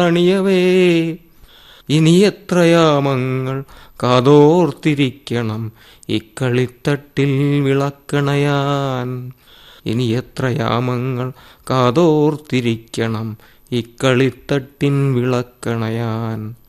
അണിയവേ. ഇനി എത്രയാമങ്ങൾ കാതോർത്തിരിക്കണം ഇക്കളിത്തട്ടിൽ വിളക്കണയാൻ. ഇനി എത്രയാമങ്ങൾ കാതോർത്തിരിക്കണം ഇക്കളിത്തട്ടിൻ വിളക്കണയാൻ.